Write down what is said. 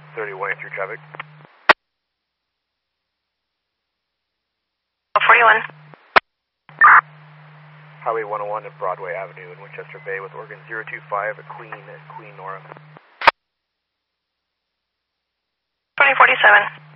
31 through traffic. 41. Highway 101 at Broadway Avenue in Winchester Bay with Oregon 025 at Queen Nora. 2047.